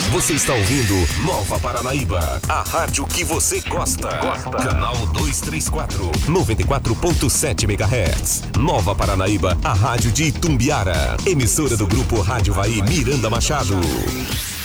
Você está ouvindo Nova Paranaíba, a rádio que você gosta. Canal 234, 94.7 MHz. Nova Paranaíba, a rádio de Itumbiara. Emissora do Grupo Rádio Vai Miranda Machado.